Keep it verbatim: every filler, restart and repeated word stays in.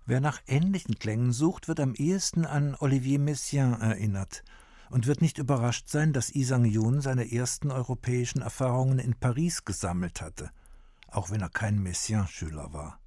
Wer nach ähnlichen Klängen sucht, wird am ehesten an Olivier Messiaen erinnert und wird nicht überrascht sein, dass Yi Sang-jun seine ersten europäischen Erfahrungen in Paris gesammelt hatte, auch wenn er kein Messiaen-Schüler war.